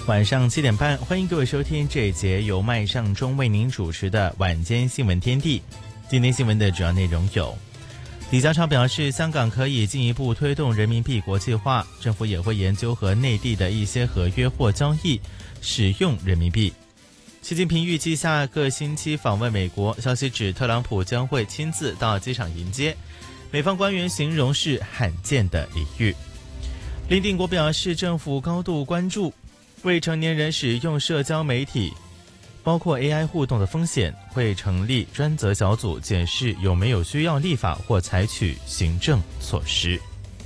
晚上7点半，欢迎各位收听这一节由麦尚中为您主持的晚间新闻天地。今天新闻的主要内容有：李家超表示，香港可以进一步推动人民币国际化，政府也会研究和内地的一些合约或交易使用人民币。习近平预计下个星期访问美国，消息指特朗普将会亲自到机场迎接，美方官员形容是罕见的礼遇。林定国表示，政府高度关注未成年人使用社交媒体包括 AI 互动的风险，会成立专责小组检视有没有需要立法或采取行政措施。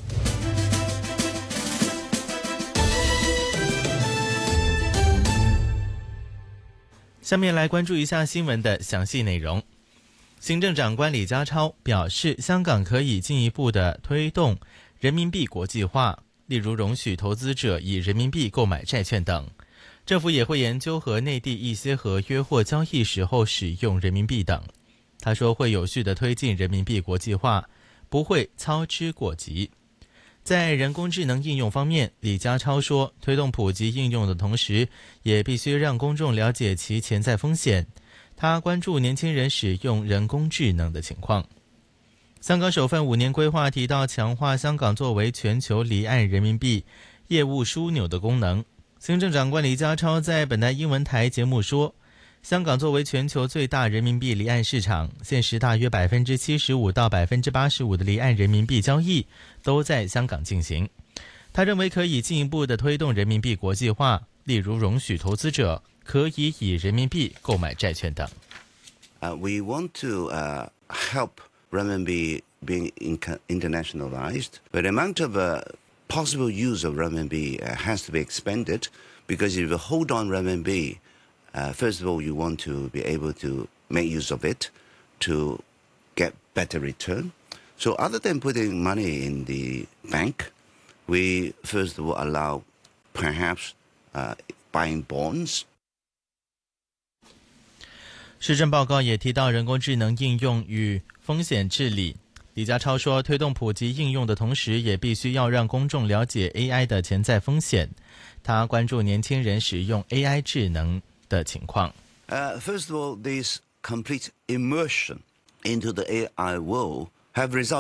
下面来关注一下新闻的详细内容。行政长官李家超表示，香港可以进一步的推动人民币国际化，例如容许投资者以人民币购买债券等。政府也会研究和内地一些合约或交易时候使用人民币等。他说会有序地推进人民币国际化，不会操之过急。在人工智能应用方面，李家超说，推动普及应用的同时，也必须让公众了解其潜在风险。他关注年轻人使用人工智能的情况。香港首份5年规划提到强化香港作为全球离岸人民币业务枢纽的功能。行政长官李家超在本台英文台节目说，香港作为全球最大人民币离岸市场，现时大约 75% 到 85% 的离岸人民币交易都在香港进行。他认为可以进一步的推动人民币国际化，例如容许投资者可以以人民币购买债券等。 We want to help renminbi being internationalized, but the amount of possible use of renminbi has to be expanded, because if you hold on renminbi, first of all, you want to be able to make use of it to get better return. So other than putting money in the bank, we first of all allow perhaps buying bonds. 施政报告也提到人工智能应用与风险治理。李家超说，推动普及应用的同时，也必须要让公众了解 AI 的潜在风险。他关注年轻人使用 AI 智能的情况。 First of all, this complete immersion into the AI world have resulted